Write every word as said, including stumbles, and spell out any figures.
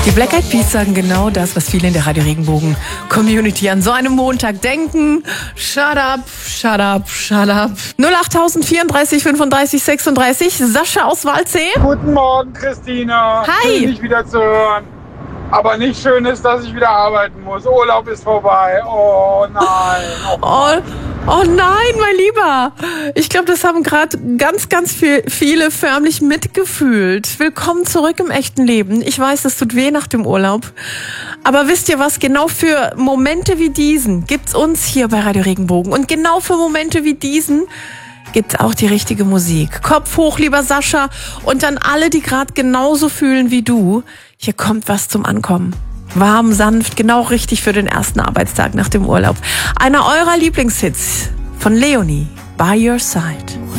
Die Black Eyed Peas sagen genau das, was viele in der Radio Regenbogen Community an so einem Montag denken. Shut up, shut up, shut up. null acht vierunddreißig fünfunddreißig sechsunddreißig. Sascha aus Waldsee. Guten Morgen, Christina. Hi. Schön, dich wieder zu hören. Aber nicht schön ist, dass ich wieder arbeiten muss. Urlaub ist vorbei. Oh nein. Oh, oh nein, mein Lieber. Ich glaube, das haben gerade ganz, ganz viel, viele förmlich mitgefühlt. Willkommen zurück im echten Leben. Ich weiß, es tut weh nach dem Urlaub. Aber wisst ihr was? Genau für Momente wie diesen gibt's uns hier bei Radio Regenbogen. Und genau für Momente wie diesen gibt's auch die richtige Musik. Kopf hoch, lieber Sascha. Und an alle, die gerade genauso fühlen wie du. Hier kommt was zum Ankommen. Warm, sanft, genau richtig für den ersten Arbeitstag nach dem Urlaub. Einer eurer Lieblingshits von Leonie, By Your Side.